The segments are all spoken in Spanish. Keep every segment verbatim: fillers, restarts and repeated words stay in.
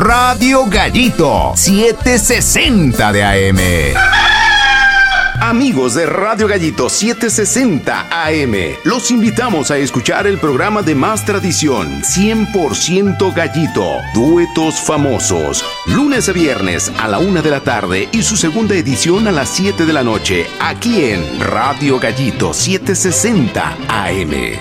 Radio Gallito setecientos sesenta de A M. Amigos de Radio Gallito setecientos sesenta A M, los invitamos a escuchar el programa de más tradición, cien por ciento Gallito, duetos famosos, lunes a viernes a la una de la tarde y su segunda edición a las siete de la noche, aquí en Radio Gallito setecientos sesenta A M.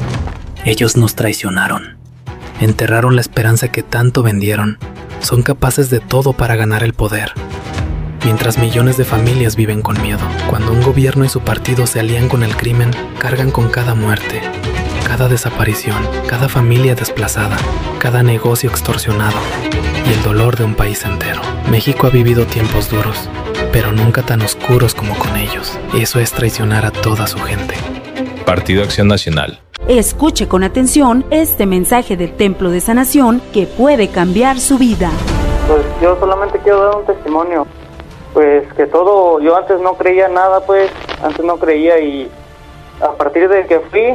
Ellos nos traicionaron, enterraron la esperanza que tanto vendieron, son capaces de todo para ganar el poder. Mientras millones de familias viven con miedo, cuando un gobierno y su partido se alían con el crimen, cargan con cada muerte, cada desaparición, cada familia desplazada, cada negocio extorsionado y el dolor de un país entero. México ha vivido tiempos duros, pero nunca tan oscuros como con ellos. Eso es traicionar a toda su gente. Partido Acción Nacional. Escuche con atención este mensaje del Templo de Sanación que puede cambiar su vida. Pues yo solamente quiero dar un testimonio. Pues que todo, yo antes no creía nada, pues, antes no creía y a partir de que fui,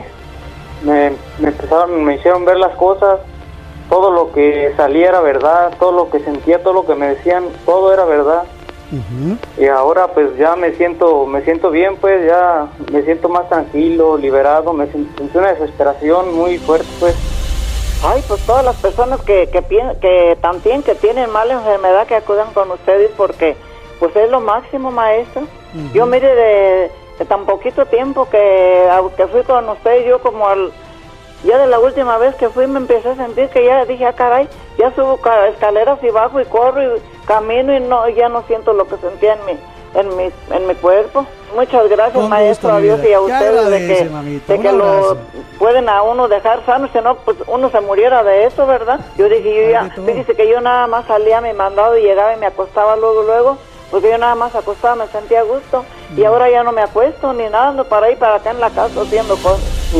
me, me empezaron, me hicieron ver las cosas, todo lo que salía era verdad, todo lo que sentía, todo lo que me decían, todo era verdad. Uh-huh. Y ahora pues ya me siento, me siento bien, pues ya me siento más tranquilo, liberado, me sentí una desesperación muy fuerte, pues. Ay, pues todas las personas que, que, que también que tienen mala enfermedad que acudan con ustedes porque pues es lo máximo, maestro. Uh-huh. Yo mire de, de tan poquito tiempo que, que fui con usted, yo como al, ya de la última vez que fui me empecé a sentir que ya dije, ah caray, ya subo escaleras y bajo y corro y camino y no, ya no siento lo que sentía en mi, en mi, en mi cuerpo. Muchas gracias, con maestro, gusto, a Dios y a ustedes de que, mamita, de que lo pueden a uno dejar sano, si no, pues uno se muriera de eso, ¿verdad? Yo dije, yo ya, fíjese que yo nada más salía a mi mandado y llegaba y me acostaba luego, luego, porque yo nada más acostaba, me sentía a gusto, mm. y ahora ya no me acuesto ni nada, ando para ahí, para acá en la casa haciendo cosas.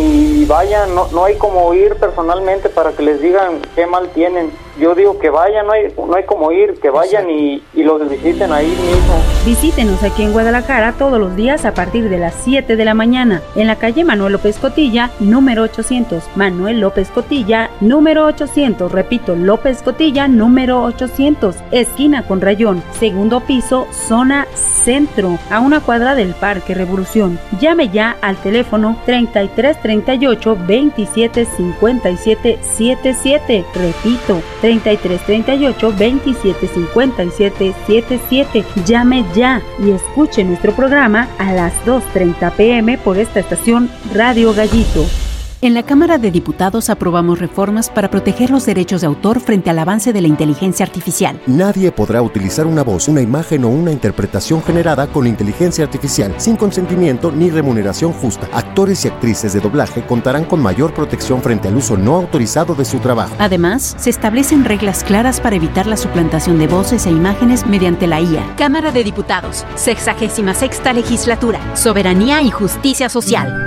Y vayan, no, no hay como ir personalmente para que les digan qué mal tienen. Yo digo que vayan, no hay, no hay como ir, que vayan y, y los visiten ahí mismo. Visítenos aquí en Guadalajara todos los días a partir de las siete de la mañana, en la calle Manuel López Cotilla, número ochocientos. Manuel López Cotilla, número ochocientos. Repito, López Cotilla, número ochocientos. Esquina con Rayón, segundo piso, zona centro, a una cuadra del Parque Revolución. Llame ya al teléfono treinta y tres treinta y ocho veintisiete cincuenta y siete setenta y siete. Repito, treinta y tres treinta y ocho veintisiete cincuenta y siete setenta y siete. Llame ya y escuche nuestro programa a las dos treinta pm por esta estación Radio Gallito. En la Cámara de Diputados aprobamos reformas para proteger los derechos de autor frente al avance de la inteligencia artificial. Nadie podrá utilizar una voz, una imagen o una interpretación generada con inteligencia artificial sin consentimiento ni remuneración justa. Actores y actrices de doblaje contarán con mayor protección frente al uso no autorizado de su trabajo. Además, se establecen reglas claras para evitar la suplantación de voces e imágenes mediante la I A. Cámara de Diputados, sexagésima sexta legislatura, soberanía y justicia social.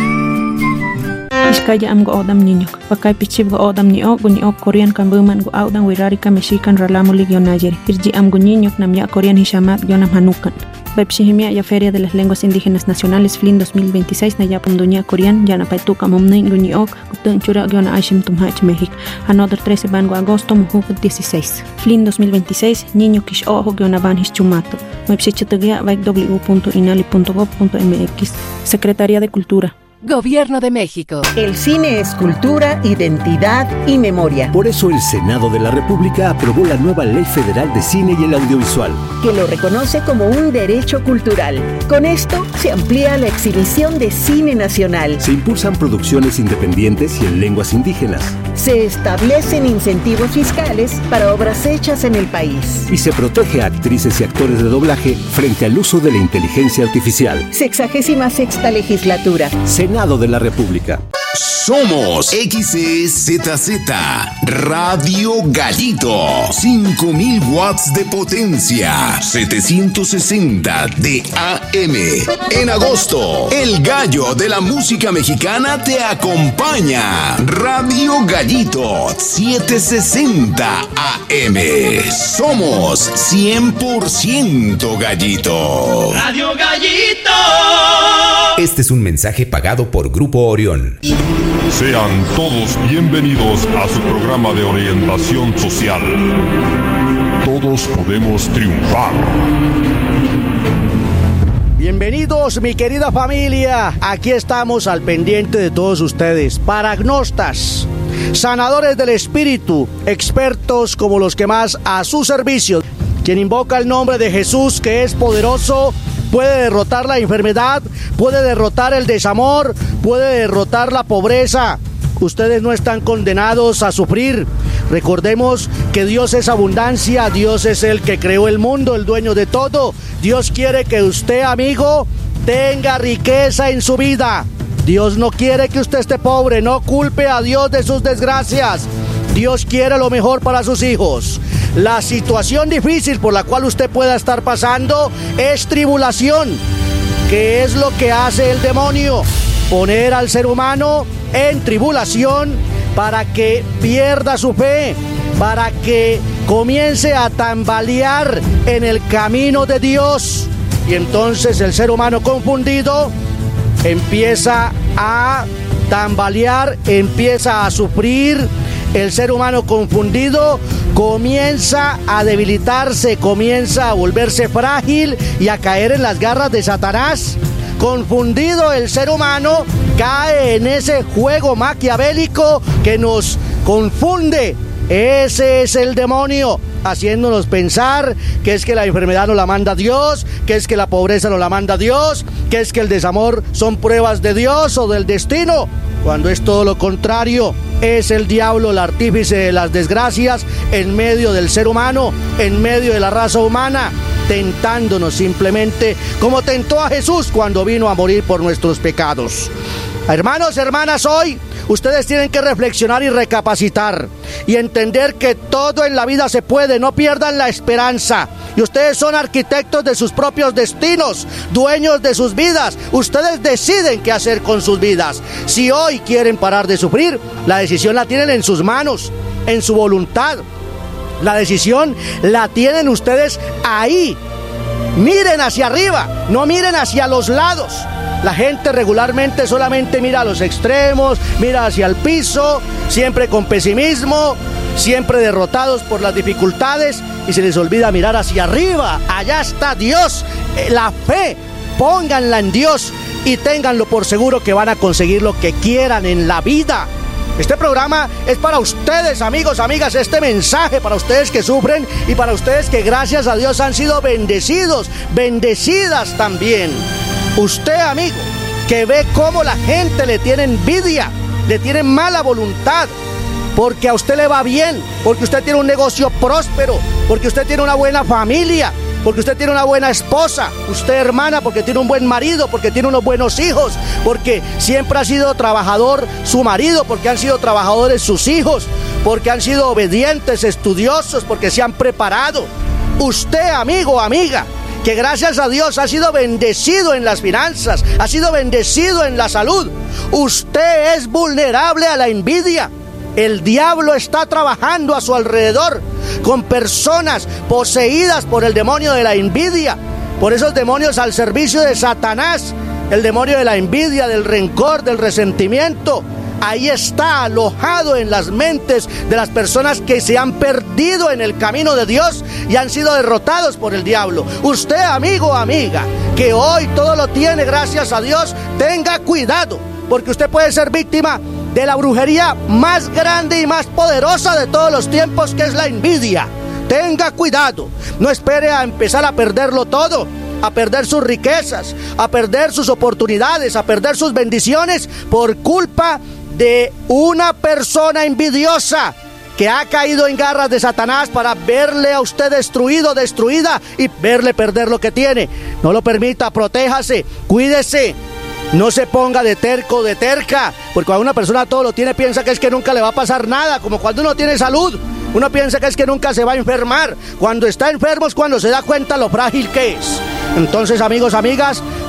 Iskaya am go odam niño, pakai pichib go odam ni ok ni ok Korean kan buman go audan wirarika mexican ralamu lig yonajeri. Irji am go niño nam ya Korean hishamat yonam hanukan. Bepshihimia ya Feria de las Lenguas Indígenas Nacionales F L I N dos mil veintiséis na yapum dunia Korean yana paituka momnin guni ok gutun chura yona aishim tumhach México. Another trece van go agosto muhuk dieciséis. F L I N dos mil veintiséis niño kish ojo yona van hischumato. Webshichatugia vaik w punto inali punto gob punto mx. Secretaría de Cultura. Gobierno de México. El cine es cultura, identidad y memoria. Por eso el Senado de la República aprobó la nueva Ley Federal de Cine y el Audiovisual, que lo reconoce como un derecho cultural. Con esto se amplía la exhibición de cine nacional. Se impulsan producciones independientes y en lenguas indígenas. Se establecen incentivos fiscales para obras hechas en el país. Y se protege a actrices y actores de doblaje frente al uso de la inteligencia artificial. Sexagésima sexta legislatura. Senado de la República. Somos X E Z Z Radio Gallito, cinco mil watts de potencia, setecientos sesenta de A M. En agosto, el gallo de la música mexicana te acompaña. Radio Gallito setecientos sesenta A M. Somos cien por ciento Gallito. Radio Gallito. Este es un mensaje pagado por Grupo Orión. Sean todos bienvenidos a su programa de orientación social. Todos podemos triunfar. Bienvenidos, mi querida familia. Aquí estamos al pendiente de todos ustedes. Paragnostas, sanadores del espíritu, expertos como los que más a su servicio. Quien invoca el nombre de Jesús, que es poderoso, puede derrotar la enfermedad, puede derrotar el desamor, puede derrotar la pobreza. Ustedes no están condenados a sufrir. Recordemos que Dios es abundancia, Dios es el que creó el mundo, el dueño de todo. Dios quiere que usted, amigo, tenga riqueza en su vida. Dios no quiere que usted esté pobre, no culpe a Dios de sus desgracias. Dios quiere lo mejor para sus hijos. La situación difícil por la cual usted pueda estar pasando es tribulación. ¿Qué es lo que hace el demonio? Poner al ser humano en tribulación para que pierda su fe, para que comience a tambalear en el camino de Dios. Y entonces el ser humano confundido empieza a tambalear, empieza a sufrir. El ser humano confundido comienza a debilitarse, comienza a volverse frágil y a caer en las garras de Satanás. Confundido el ser humano cae en ese juego maquiavélico que nos confunde. Ese es el demonio, haciéndonos pensar que es que la enfermedad nos la manda Dios, que es que la pobreza nos la manda Dios, que es que el desamor son pruebas de Dios o del destino, cuando es todo lo contrario. Es el diablo el artífice de las desgracias en medio del ser humano, en medio de la raza humana, tentándonos simplemente como tentó a Jesús cuando vino a morir por nuestros pecados. Hermanos, hermanas, hoy ustedes tienen que reflexionar y recapacitar y entender que todo en la vida se puede. No pierdan la esperanza. Y ustedes son arquitectos de sus propios destinos, dueños de sus vidas. Ustedes deciden qué hacer con sus vidas. Si hoy quieren parar de sufrir, la decisión la tienen en sus manos, en su voluntad. La decisión la tienen ustedes ahí. Miren hacia arriba, no miren hacia los lados. La gente regularmente solamente mira a los extremos, mira hacia el piso, siempre con pesimismo, siempre derrotados por las dificultades, y se les olvida mirar hacia arriba. Allá está Dios, la fe, pónganla en Dios y ténganlo por seguro que van a conseguir lo que quieran en la vida. Este programa es para ustedes, amigos, amigas, este mensaje para ustedes que sufren y para ustedes que gracias a Dios han sido bendecidos, bendecidas también. Usted, amigo, que ve cómo la gente le tiene envidia, le tiene mala voluntad, porque a usted le va bien, porque usted tiene un negocio próspero, porque usted tiene una buena familia, porque usted tiene una buena esposa, usted hermana, porque tiene un buen marido, porque tiene unos buenos hijos, porque siempre ha sido trabajador su marido, porque han sido trabajadores sus hijos, porque han sido obedientes, estudiosos, porque se han preparado. Usted, amigo, amiga, que gracias a Dios ha sido bendecido en las finanzas, ha sido bendecido en la salud. Usted es vulnerable a la envidia. El diablo está trabajando a su alrededor con personas poseídas por el demonio de la envidia, por esos demonios al servicio de Satanás, el demonio de la envidia, del rencor, del resentimiento. Ahí está alojado en las mentes de las personas que se han perdido en el camino de Dios y han sido derrotados por el diablo. Usted, amigo, amiga, que hoy todo lo tiene gracias a Dios, tenga cuidado, porque usted puede ser víctima de la brujería más grande y más poderosa de todos los tiempos, que es la envidia. Tenga cuidado, no espere a empezar a perderlo todo, a perder sus riquezas, a perder sus oportunidades, a perder sus bendiciones por culpa de una persona envidiosa que ha caído en garras de Satanás para verle a usted destruido, destruida y verle perder lo que tiene. No lo permita, protéjase, cuídese. No se ponga de terco, de terca, porque cuando una persona todo lo tiene, piensa que es que nunca le va a pasar nada, como cuando uno tiene salud. Uno piensa que es que nunca se va a enfermar. Cuando está enfermo es cuando se da cuenta lo frágil que es. Entonces, amigos, amigas,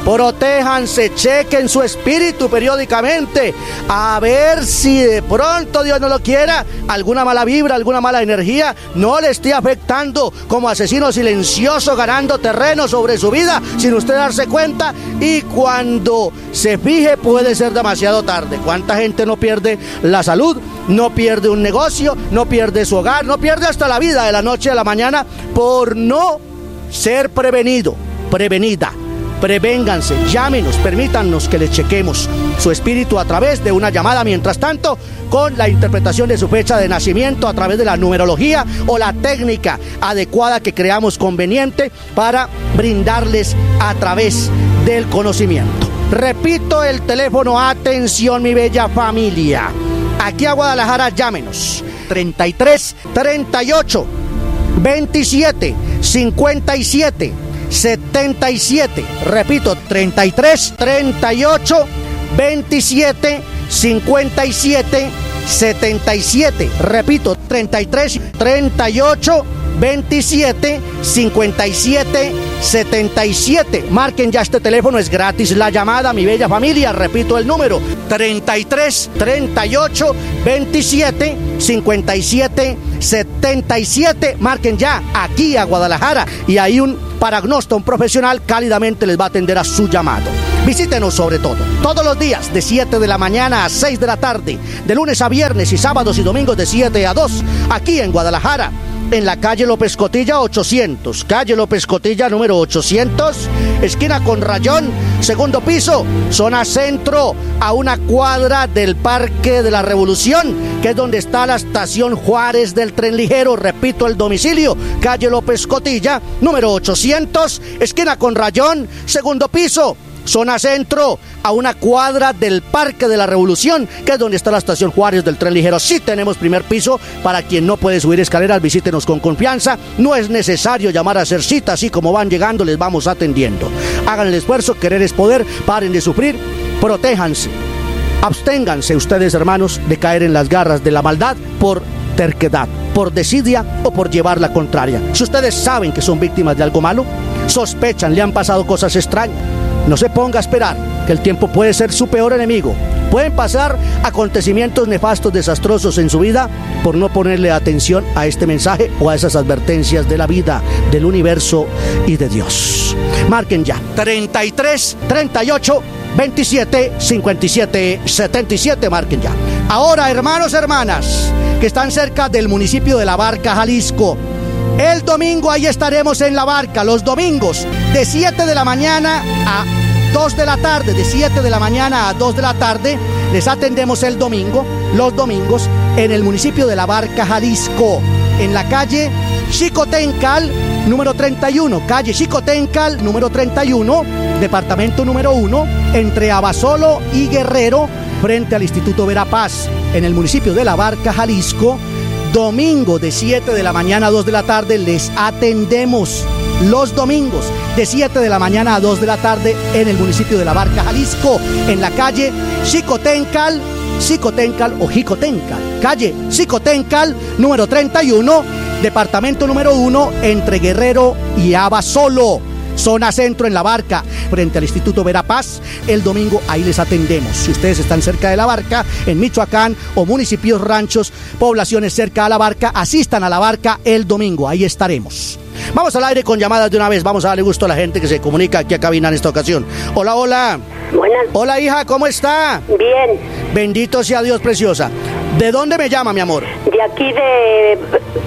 protéjanse, chequen su espíritu periódicamente, a ver si de pronto, Dios no lo quiera, alguna mala vibra, alguna mala energía no le esté afectando como asesino silencioso, ganando terreno sobre su vida sin usted darse cuenta, y cuando se fije puede ser demasiado tarde. ¿Cuánta gente no pierde la salud, no pierde un negocio, no pierde su hogar, no pierde hasta la vida de la noche a la mañana por no ser prevenido, prevenida? Prevénganse, llámenos, permítanos que les chequemos su espíritu a través de una llamada, mientras tanto, con la interpretación de su fecha de nacimiento a través de la numerología o la técnica adecuada que creamos conveniente para brindarles a través del conocimiento. Repito el teléfono, atención mi bella familia. Aquí a Guadalajara, llámenos. treinta y tres, treinta y ocho, veintisiete, cincuenta y siete, setenta y siete. Repito, treinta y tres, treinta y ocho, veintisiete, cincuenta y siete, setenta y siete. Repito, treinta y tres, treinta y ocho, veintisiete, cincuenta y siete, setenta y siete. Marquen ya este teléfono, es gratis la llamada, mi bella familia. Repito el número, treinta y tres, treinta y ocho, veintisiete, cincuenta y siete, setenta y siete. Marquen ya aquí a Guadalajara y hay un paragnosta, un profesional cálidamente les va a atender a su llamado. Visítenos sobre todo, todos los días de siete de la mañana a seis de la tarde, de lunes a viernes y sábados y domingos de siete a dos, aquí en Guadalajara, en la calle López Cotilla ochocientos, calle López Cotilla número ochocientos, esquina con Rayón, segundo piso, zona centro, a una cuadra del Parque de la Revolución, que es donde está la estación Juárez del tren ligero. Repito el domicilio, calle López Cotilla número ochocientos, esquina con Rayón, segundo piso, zona centro, a una cuadra del Parque de la Revolución, que es donde está la estación Juárez del tren ligero. Sí tenemos primer piso, para quien no puede subir escaleras, visítenos con confianza, no es necesario llamar a hacer cita, así como van llegando les vamos atendiendo. Hagan el esfuerzo, querer es poder, paren de sufrir, protéjanse, absténganse ustedes, hermanos, de caer en las garras de la maldad por terquedad, por desidia o por llevar la contraria. Si ustedes saben que son víctimas de algo malo, sospechan, le han pasado cosas extrañas, no se ponga a esperar, que el tiempo puede ser su peor enemigo. Pueden pasar acontecimientos nefastos, desastrosos en su vida por no ponerle atención a este mensaje o a esas advertencias de la vida, del universo y de Dios. Marquen ya, treinta y tres, treinta y ocho, veintisiete, cincuenta y siete, setenta y siete, marquen ya. Ahora, hermanos, hermanas, que están cerca del municipio de La Barca, Jalisco, el domingo ahí estaremos en La Barca, los domingos, de siete de la mañana a dos de la tarde, de siete de la mañana a dos de la tarde, les atendemos el domingo, los domingos, en el municipio de La Barca, Jalisco, en la calle Xicotencal, número treinta y uno, calle Xicotencal, número treinta y uno, departamento número uno, entre Abasolo y Guerrero, frente al Instituto Verapaz, en el municipio de La Barca, Jalisco. Domingo de siete de la mañana a dos de la tarde les atendemos. Los domingos de siete de la mañana a dos de la tarde en el municipio de La Barca, Jalisco, en la calle Xicotencal, Xicotencal o Jicotencal, calle Xicotencal, número treinta y uno, departamento número uno, entre Guerrero y Abasolo, zona centro en La Barca, frente al Instituto Verapaz. El domingo ahí les atendemos. Si ustedes están cerca de La Barca, en Michoacán, o municipios, ranchos, poblaciones cerca a La Barca, asistan a La Barca el domingo, ahí estaremos. Vamos al aire con llamadas de una vez, vamos a darle gusto a la gente que se comunica aquí a cabina en esta ocasión. Hola, hola. Buenas. Hola, hija, ¿cómo está? Bien. Bendito sea Dios, preciosa. ¿De dónde me llama, mi amor? De aquí de,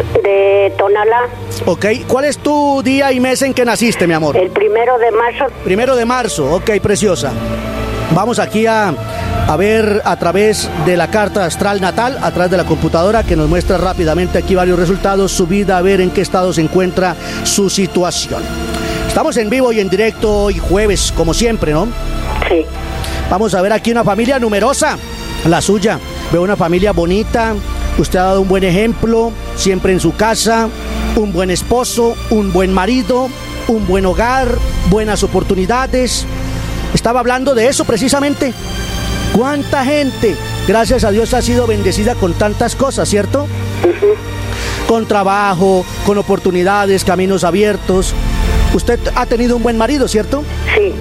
de Tonalá. Ok, ¿cuál es tu día y mes en que naciste, mi amor? El primero de marzo. Primero de marzo, ok, preciosa. Vamos aquí a, a ver a través de la carta astral natal, a través de la computadora, que nos muestra rápidamente aquí varios resultados, su vida, a ver en qué estado se encuentra su situación. Estamos en vivo y en directo hoy jueves, como siempre, ¿no? Sí. Vamos a ver aquí una familia numerosa, la suya. Veo una familia bonita, usted ha dado un buen ejemplo, siempre en su casa, un buen esposo, un buen marido, un buen hogar, buenas oportunidades. Estaba hablando de eso precisamente. ¿Cuánta gente, gracias a Dios, ha sido bendecida con tantas cosas, cierto? Uh-huh. Con trabajo, con oportunidades, caminos abiertos. Usted ha tenido un buen marido, ¿cierto? Sí.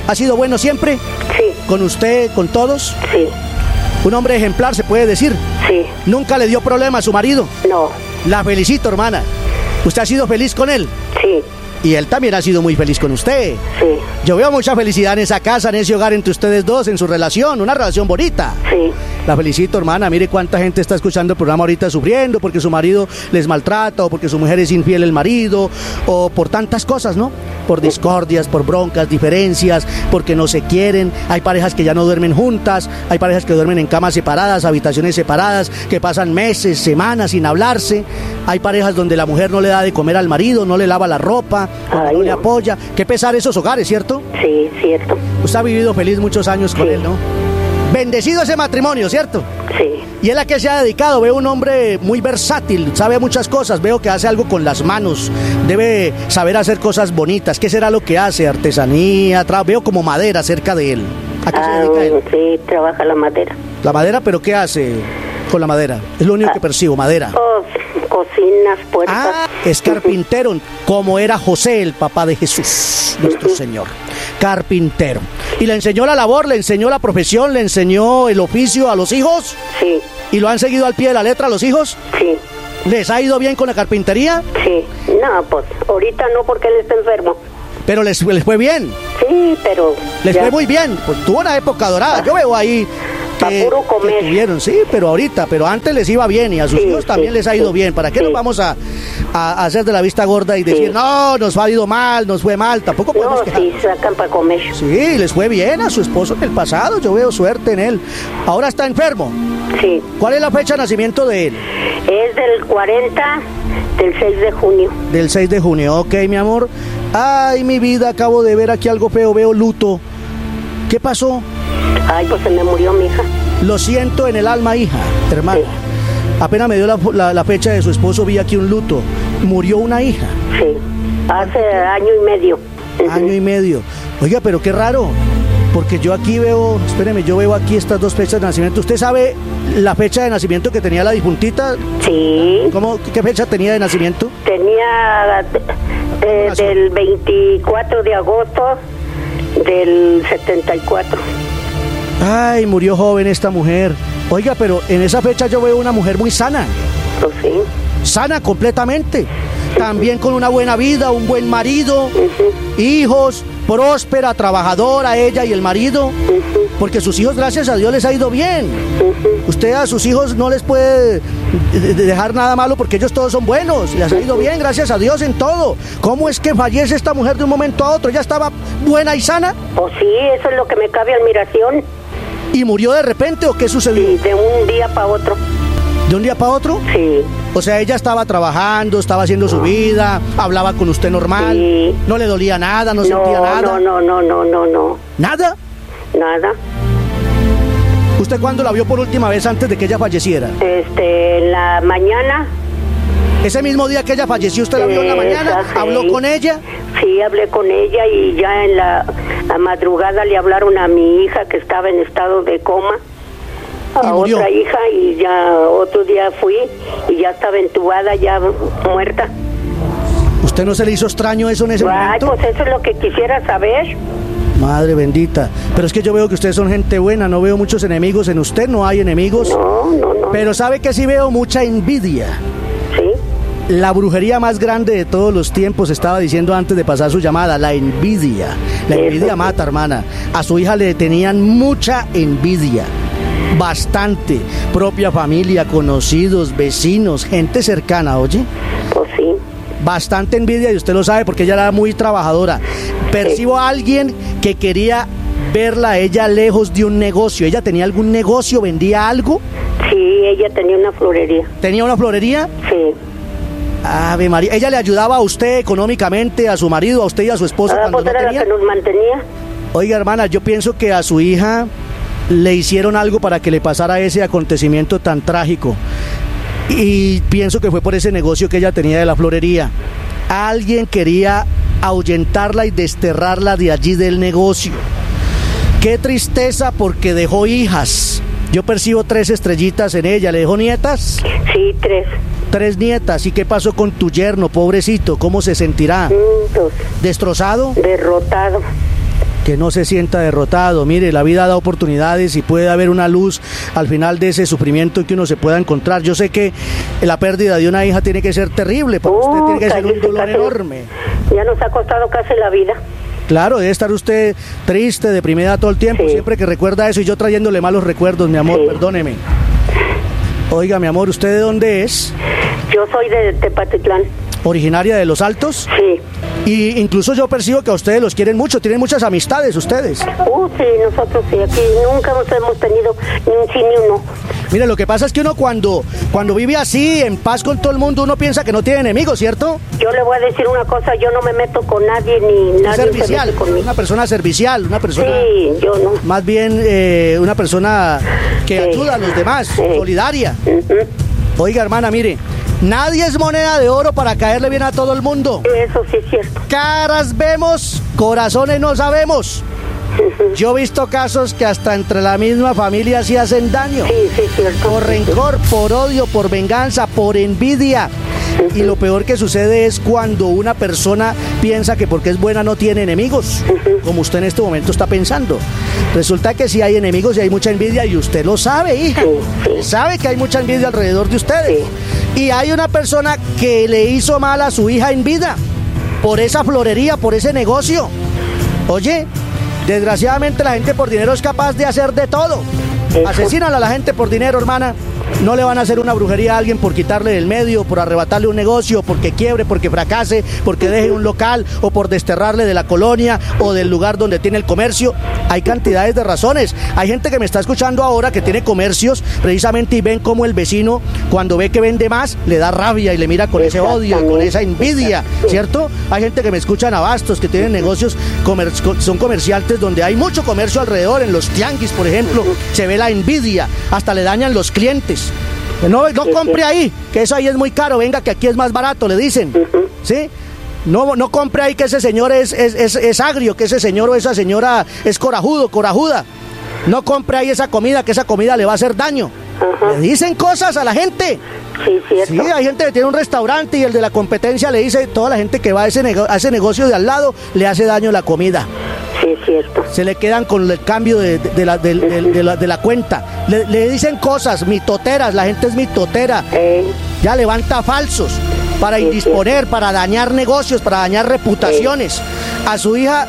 ¿Ha sido bueno siempre? Sí. ¿Con usted, con todos? Sí. ¿Un hombre ejemplar, se puede decir? Sí. ¿Nunca le dio problema a su marido? No. La felicito, hermana. ¿Usted ha sido feliz con él? Sí. Y él también ha sido muy feliz con usted. Sí. Yo veo mucha felicidad en esa casa, en ese hogar entre ustedes dos, en su relación, una relación bonita. Sí. La felicito, hermana. Mire cuánta gente está escuchando el programa ahorita sufriendo porque su marido les maltrata o porque su mujer es infiel el marido o por tantas cosas, ¿no? Por discordias, por broncas, diferencias, porque no se quieren. Hay parejas que ya no duermen juntas, hay parejas que duermen en camas separadas, habitaciones separadas, que pasan meses, semanas sin hablarse. Hay parejas donde la mujer no le da de comer al marido, no le lava la ropa, Ay, no le no. apoya. Qué pesar esos hogares, ¿cierto? Sí, cierto. Usted ha vivido feliz muchos años con Sí. él, ¿no? Bendecido ese matrimonio, ¿cierto? Sí. ¿Y él a qué se ha dedicado? Veo un hombre muy versátil, sabe muchas cosas, veo que hace algo con las manos, debe saber hacer cosas bonitas. ¿Qué será lo que hace? Artesanía, tra- veo como madera cerca de él. ¿A qué se Ah, dedica él? sí, trabaja la madera. La madera, ¿pero qué hace con la madera? Es lo único que percibo, madera. Oh, cocinas, puertas. Ah, es carpintero, como era José, el papá de Jesús, nuestro Señor. Carpintero. ¿Y le enseñó la labor, le enseñó la profesión, le enseñó el oficio a los hijos? Sí. ¿Y lo han seguido al pie de la letra los hijos? Sí. ¿Les ha ido bien con la carpintería? Sí. No, pues ahorita no porque él está enfermo. Pero les, les fue bien. Sí, pero... Les ya. fue muy bien. Pues tuvo una época dorada. Yo veo ahí que, puro comer. que tuvieron, sí, pero ahorita, pero antes les iba bien y a sus Sí, hijos también sí, les ha ido sí, bien. ¿Para qué sí. nos vamos a, a hacer de la vista gorda y decir, Sí. no, nos ha ido mal, nos fue mal? Tampoco podemos No, quejar. sí, sacan para comer. Sí, les fue bien a su esposo en el pasado. Yo veo suerte en él. Ahora está enfermo. Sí. ¿Cuál es la fecha de nacimiento de él? Es del cuarenta, del seis de junio. Del seis de junio, ok, mi amor. Ay, mi vida, acabo de ver aquí algo feo, veo luto. ¿Qué pasó? Ay, pues se me murió mi hija. Lo siento en el alma, hija, hermano. Sí. Apenas me dio la, la- la fecha de su esposo, vi aquí un luto. Murió una hija, Sí. Hace año y medio. año y medio. Oiga, pero qué raro, porque yo aquí veo, espéreme, yo veo aquí estas dos fechas de nacimiento. ¿Usted sabe la fecha de nacimiento que tenía la difuntita? Sí. ¿Cómo, ¿Qué fecha tenía de nacimiento? Tenía eh, del veinticuatro de agosto del setenta y cuatro. Ay, murió joven esta mujer. Oiga, pero en esa fecha yo veo una mujer muy sana. Pues sí. Sana completamente. También con una buena vida, un buen marido, hijos, próspera, trabajadora, ella y el marido. Porque sus hijos, gracias a Dios, les ha ido bien. Usted a sus hijos no les puede de- de dejar nada malo porque ellos todos son buenos. Les ha ido bien, gracias a Dios, en todo. ¿Cómo es que fallece esta mujer de un momento a otro? ¿Ya estaba buena y sana? Pues sí, eso es lo que me cabe admiración. ¿Y murió de repente o qué sucedió? Sí, de un día para otro. ¿De un día para otro? Sí. O sea, ella estaba trabajando, estaba haciendo su vida, hablaba con usted normal, Sí. no le dolía nada, no, No, sentía nada. no, no, no, no, no, no. ¿Nada? Nada. ¿Usted cuándo la vio por última vez antes de que ella falleciera? Este, en la mañana. Ese mismo día que ella falleció, ¿usted la vio en la mañana? Esa, sí. ¿Habló con ella? Sí, hablé con ella y ya en la a madrugada le hablaron a mi hija que estaba en estado de coma. A murió. otra hija y ya otro día fui y ya estaba entubada, ya muerta. ¿Usted no se le hizo extraño eso en ese Ay, momento? pues eso es lo que quisiera saber. Madre bendita. Pero es que yo veo que ustedes son gente buena, no veo muchos enemigos en usted, no hay enemigos. No, no, no. Pero sabe que sí veo mucha envidia. Sí. La brujería más grande de todos los tiempos, estaba diciendo antes de pasar su llamada, la envidia. La envidia mata, hermana. A su hija le tenían mucha envidia. Bastante. Propia familia, conocidos, vecinos, gente cercana, ¿oye? Pues sí. Bastante envidia y usted lo sabe porque ella era muy trabajadora. Percibo a alguien que quería verla a ella lejos de un negocio. ¿Ella tenía algún negocio? ¿Vendía algo? Sí, ella tenía una florería. ¿Tenía una florería? Sí. Ave María. ¿Ella le ayudaba a usted económicamente, a su marido, a usted y a su esposo Ah, cuando pues no era la tenía? que nos mantenía. Oiga, hermana, yo pienso que a su hija le hicieron algo para que le pasara ese acontecimiento tan trágico. Y pienso que fue por ese negocio que ella tenía de la florería. Alguien quería ahuyentarla y desterrarla de allí del negocio. Qué tristeza porque dejó hijas. Yo percibo tres estrellitas en ella. ¿Le dejó nietas? Sí, tres. Tres nietas. ¿Y qué pasó con tu yerno, pobrecito? ¿Cómo se sentirá? Mm, pues, ¿Destrozado? derrotado. que no se sienta derrotado. Mire, la vida da oportunidades y puede haber una luz al final de ese sufrimiento que uno se pueda encontrar. Yo sé que la pérdida de una hija tiene que ser terrible, para uh, usted tiene que ser un dolor casi, enorme. Ya nos ha costado casi la vida. Claro, debe estar usted triste, deprimida todo el tiempo, sí. Siempre que recuerda eso, y yo trayéndole malos recuerdos, mi amor, sí. Perdóneme. Oiga, mi amor, ¿usted de dónde es? Yo soy de Tepatitlán. ¿Originaria de Los Altos? Sí. Y incluso yo percibo que a ustedes los quieren mucho, tienen muchas amistades ustedes. Uh, sí, nosotros sí, aquí nunca nos hemos tenido ni un sí ni un no. Mire, lo que pasa es que uno cuando, cuando vive así, en paz con todo el mundo, uno piensa que no tiene enemigos, ¿cierto? Yo le voy a decir una cosa, yo no me meto con nadie ni nadie. Servicial, se una persona servicial, una persona... Sí, yo no. Más bien eh, una persona que sí. ayuda a los demás, sí. solidaria. Uh-huh. Oiga, hermana, mire, nadie es moneda de oro para caerle bien a todo el mundo. Eso sí es cierto. Caras vemos, corazones no sabemos. Yo he visto casos que hasta entre la misma familia se hacen daño. Sí, sí, cierto. Por rencor, por odio, por venganza, por envidia. Y lo peor que sucede es cuando una persona piensa que porque es buena no tiene enemigos, como usted en este momento está pensando. Resulta que sí hay enemigos y hay mucha envidia, y usted lo sabe, hija. Sabe que hay mucha envidia alrededor de ustedes. Y hay una persona que le hizo mal a su hija en vida por esa florería, por ese negocio. Oye, desgraciadamente la gente por dinero es capaz de hacer de todo. Asesinan a la gente por dinero, hermana. No le van a hacer una brujería a alguien por quitarle del medio, por arrebatarle un negocio, porque quiebre, porque fracase, porque deje un local, o por desterrarle de la colonia o del lugar donde tiene el comercio. Hay cantidades de razones. Hay gente que me está escuchando ahora que tiene comercios precisamente y ven cómo el vecino, cuando ve que vende más, le da rabia y le mira con ese odio, con esa envidia, ¿cierto? Hay gente que me escucha en Abastos, que tienen negocios, comer- son comerciantes donde hay mucho comercio alrededor, en los tianguis, por ejemplo, se ve la envidia, hasta le dañan los clientes. No, no compre ahí, que eso ahí es muy caro, venga que aquí es más barato, le dicen, ¿sí? No, no compre ahí que ese señor es, es, es, es agrio, que ese señor o esa señora es corajudo, corajuda. No compre ahí esa comida, que esa comida le va a hacer daño. Ajá. Le dicen cosas a la gente. Sí, cierto. Sí, hay gente que tiene un restaurante y el de la competencia le dice, toda la gente que va a ese, nego- a ese negocio de al lado le hace daño la comida. Sí, es cierto. Se le quedan con el cambio de, de, de, la, de, de, de, la, de la cuenta. Le, le dicen cosas, mitoteras, la gente es mitotera. Eh. Ya levanta falsos para sí, indisponer, sí. para dañar negocios, para dañar reputaciones. Sí. A su hija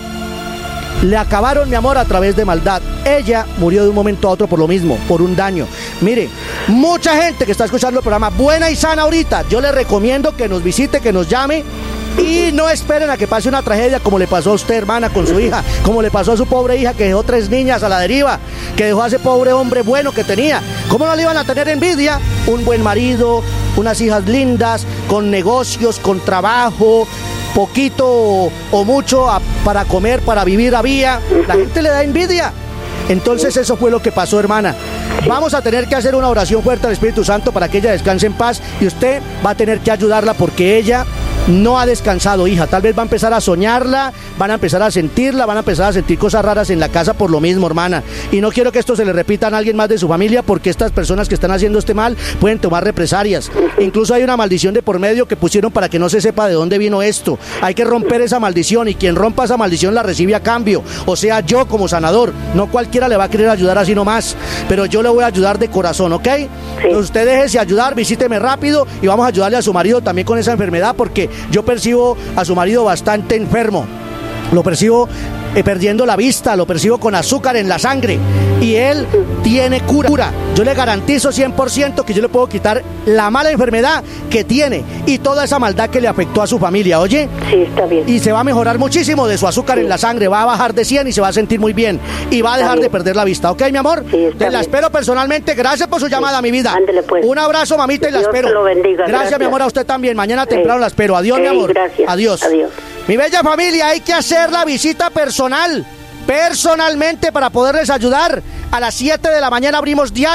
le acabaron, mi amor, a través de maldad. Ella murió de un momento a otro por lo mismo, por un daño. Mire, mucha gente que está escuchando el programa, buena y sana ahorita, yo le recomiendo que nos visite, que nos llame. Y no esperen a que pase una tragedia como le pasó a usted, hermana, con su hija, como le pasó a su pobre hija que dejó tres niñas a la deriva, que dejó a ese pobre hombre bueno que tenía. ¿Cómo no le iban a tener envidia? Un buen marido, unas hijas lindas, con negocios, con trabajo, poquito o, o mucho a, para comer, para vivir había. La gente le da envidia. Entonces eso fue lo que pasó, hermana. Vamos a tener que hacer una oración fuerte al Espíritu Santo para que ella descanse en paz, y usted va a tener que ayudarla porque ella no ha descansado, hija. Tal vez va a empezar a soñarla, van a empezar a sentirla, van a empezar a sentir cosas raras en la casa por lo mismo, hermana. Y no quiero que esto se le repita a alguien más de su familia, porque estas personas que están haciendo este mal pueden tomar represalias. Incluso hay una maldición de por medio que pusieron para que no se sepa de dónde vino esto. Hay que romper esa maldición, y quien rompa esa maldición la recibe a cambio. O sea, yo como sanador. No cualquiera le va a querer ayudar así nomás, pero yo le voy a ayudar de corazón, ¿ok? Sí. Entonces usted déjese ayudar, visíteme rápido y vamos a ayudarle a su marido también con esa enfermedad, porque yo percibo a su marido bastante enfermo. Lo percibo eh, perdiendo la vista, lo percibo con azúcar en la sangre, y él tiene cura. Yo le garantizo cien por ciento que yo le puedo quitar la mala enfermedad que tiene y toda esa maldad que le afectó a su familia, ¿oye? Sí, está bien. Y se va a mejorar muchísimo de su azúcar sí. en la sangre, va a bajar de cien y se va a sentir muy bien, y va a dejar de perder la vista, ¿ok, mi amor? Sí, está Te la bien. espero personalmente, gracias por su llamada, sí. mi vida. Ándele, pues. Un abrazo, mamita, y la Dios espero. te lo bendiga. Gracias, gracias, mi amor, a usted también. Mañana sí. temprano la espero. Adiós, sí, mi amor. Gracias. Adiós. Adiós. Mi bella familia, hay que hacer la visita personal, personalmente, para poderles ayudar. A las siete de la mañana abrimos diario.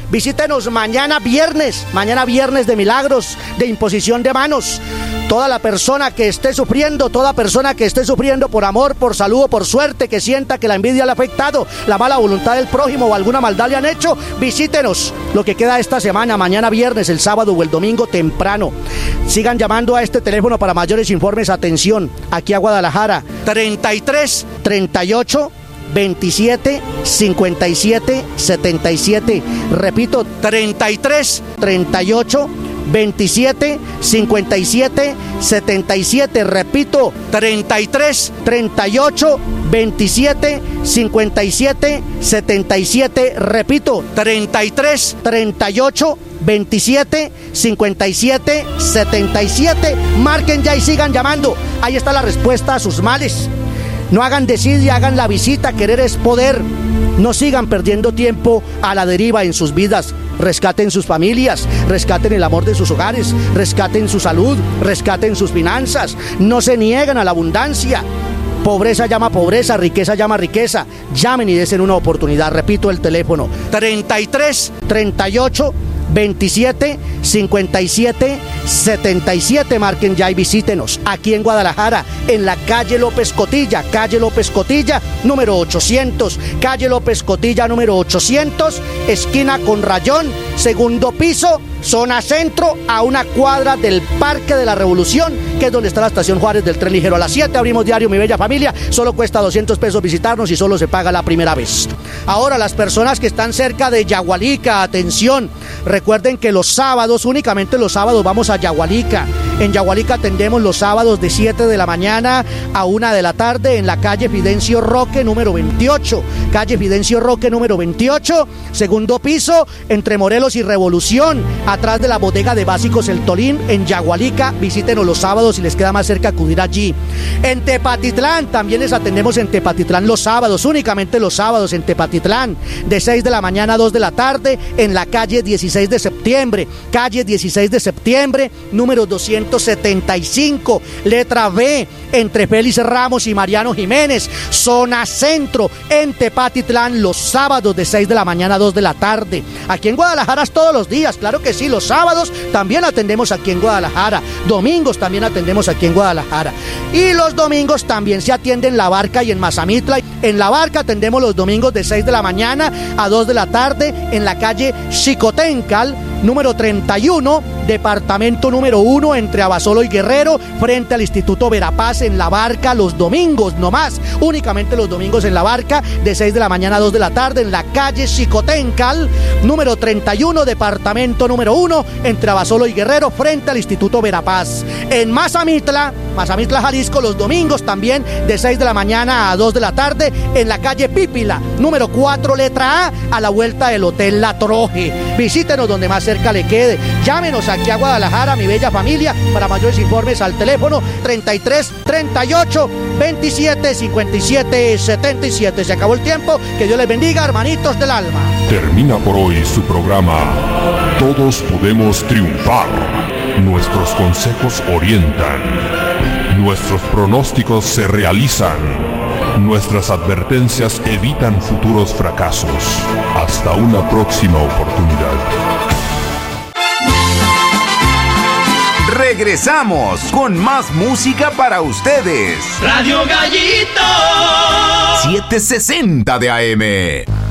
Visítenos mañana viernes, mañana viernes de milagros, de imposición de manos. Toda la persona que esté sufriendo, toda persona que esté sufriendo por amor, por salud o por suerte, que sienta que la envidia le ha afectado, la mala voluntad del prójimo o alguna maldad le han hecho, visítenos lo que queda esta semana, mañana viernes, el sábado o el domingo temprano. Sigan llamando a este teléfono para mayores informes. Atención, aquí a Guadalajara, treinta y tres, treinta y ocho, veintisiete, cincuenta y siete, setenta y siete. Repito, treinta y tres, treinta y ocho, veintisiete, cincuenta y siete, setenta y siete. Repito, treinta y tres, treinta y ocho, veintisiete, cincuenta y siete, setenta y siete. Repito, treinta y tres, treinta y ocho, veintisiete, cincuenta y siete, setenta y siete. Marquen ya y sigan llamando. Ahí está la respuesta a sus males. No hagan desidia, hagan la visita. Querer es poder. No sigan perdiendo tiempo a la deriva en sus vidas. Rescaten sus familias, rescaten el amor de sus hogares, rescaten su salud, rescaten sus finanzas. No se nieguen a la abundancia. Pobreza llama pobreza, riqueza llama riqueza. Llamen y desen una oportunidad. Repito el teléfono, treinta y tres, treinta y ocho, veintisiete, cincuenta y siete, setenta y siete. Marquen ya y visítenos aquí en Guadalajara, en la calle López Cotilla, calle López Cotilla, número ochocientos, calle López Cotilla, número ochocientos, esquina con Rayón, segundo piso, zona centro, a una cuadra del Parque de la Revolución, que es donde está la estación Juárez del tren ligero. A las siete abrimos diario, mi bella familia. Solo cuesta doscientos pesos visitarnos y solo se paga la primera vez. Ahora, las personas que están cerca de Yagualica, atención, recuerden que los sábados, únicamente los sábados, vamos a Yagualica. En Yagualica atendemos los sábados de siete de la mañana a una de la tarde en la calle Fidencio Roque, número veintiocho. Calle Fidencio Roque, número veintiocho, segundo piso, entre Morelos y Revolución, atrás de la bodega de Básicos El Tolín, en Yagualica. Visítenos los sábados si les queda más cerca acudir allí. En Tepatitlán, también les atendemos en Tepatitlán los sábados, únicamente los sábados en Tepatitlán, de seis de la mañana a dos de la tarde, en la calle dieciséis de septiembre, calle dieciséis de septiembre, número doscientos setenta y cinco, letra B, entre Félix Ramos y Mariano Jiménez, zona centro, en Tepatitlán, los sábados de seis de la mañana a dos de la tarde. Aquí en Guadalajara es todos los días, claro que sí, los sábados también atendemos aquí en Guadalajara, domingos también atendemos aquí en Guadalajara, y los domingos también se atiende en La Barca y en Mazamitla. En La Barca atendemos los domingos de seis de la mañana a dos de la tarde, en la calle Xicotencal, número treinta y uno, departamento número uno, entre Abasolo y Guerrero, frente al Instituto Verapaz, en La Barca, los domingos nomás, únicamente los domingos en La Barca, de seis de la mañana a dos de la tarde, en la calle Xicotencal, número treinta y uno, departamento número uno, entre Abasolo y Guerrero, frente al Instituto Verapaz. En Mazamitla, Mazamitla, Jalisco, los domingos también, de seis de la mañana a dos de la tarde, en la calle Pípila, número cuatro, letra A, a la vuelta del Hotel La Troje. Visítenos donde más cerca le quede. Llámenos aquí a Guadalajara, mi bella familia, para mayores informes al teléfono treinta y tres, treinta y ocho, veintisiete, cincuenta y siete, setenta y siete. Se acabó el tiempo. Que Dios les bendiga, hermanitos del alma. Termina por hoy su programa Todos Podemos Triunfar. Nuestros consejos orientan. Nuestros pronósticos se realizan. Nuestras advertencias evitan futuros fracasos. Hasta una próxima oportunidad. Regresamos con más música para ustedes. Radio Gallito setecientos sesenta de A M.